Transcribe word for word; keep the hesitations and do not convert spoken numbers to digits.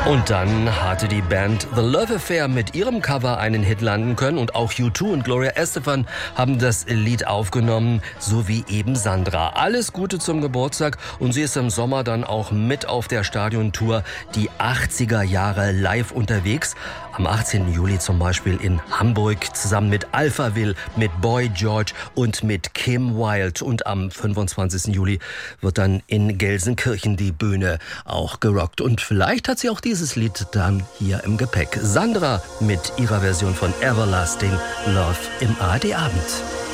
Und dann hatte die Band The Love Affair mit ihrem Cover einen Hit landen können und auch U zwei und Gloria Estefan haben das Lied aufgenommen, sowie eben Sandra. Alles Gute zum Geburtstag und sie ist im Sommer dann auch mit auf der Stadiontour die achtziger Jahre live unterwegs. Am achtzehnten Juli zum Beispiel in Hamburg zusammen mit Alphaville, mit Boy George und mit Kim Wilde. Und am fünfundzwanzigsten Juli wird dann in Gelsenkirchen die Bühne auch gerockt. Und vielleicht hat sie auch dieses Lied dann hier im Gepäck. Sandra mit ihrer Version von Everlasting Love im A R D Abend.